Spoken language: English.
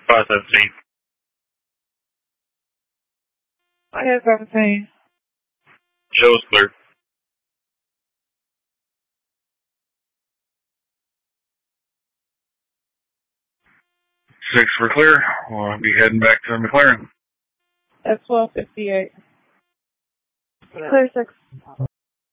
517. 517. Joe's clear. 6 for clear. We'll be heading back to McLaren. That's 1258. Clear 6.